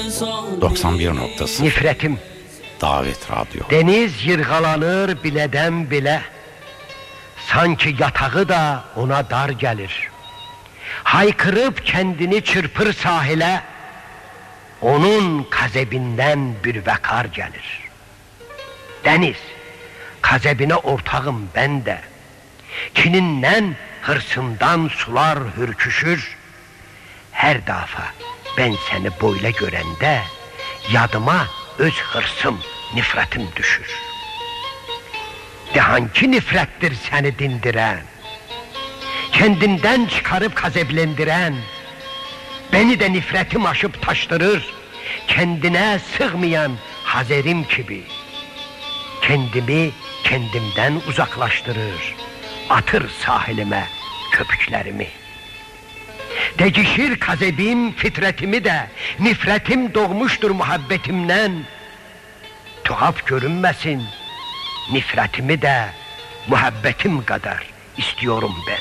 91.0 Nifretim. Davet Radyo. Deniz yırğalanır bileden bile. Sanki yatağı da ona dar gelir. Haykırıp kendini çırpır sahile. Onun kazebinden bir vekar gelir. Deniz, kazebine ortağım ben de. Kininden, hırsından sular hürküşür. Her defa ben seni böyle görende yadıma öz hırsım, nifretim düşür. De hangi nifrettir seni dindiren, kendinden çıkarıp kazeblendiren, beni de nifretim aşıp taştırır, kendine sığmayan Hazerim gibi. Kendimi kendimden uzaklaştırır, atır sahilime köpüklerimi. Degişir kazebim fitretimi de, nifretim doğmuştur muhabbetimden. Tuhaf görünmesin, nifretimi de muhabbetim kadar istiyorum ben.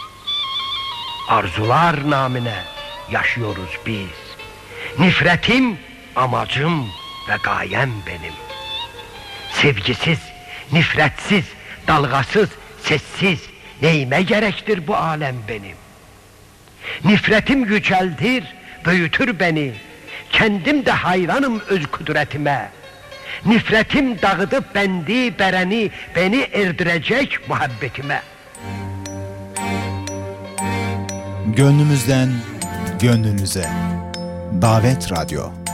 Arzular namine yaşıyoruz biz. Nifretim amacım ve gayem benim. Sevgisiz, nifretsiz, dalgasız, sessiz neyime gerektir bu alem benim. Nifretim yüceltir, büyütür beni. Kendim de hayranım öz kudretime. Nifretim dağıdıp bendi, bereni, beni erdirecek muhabbetime. Gönlümüzden gönlünüze. Davet Radyo.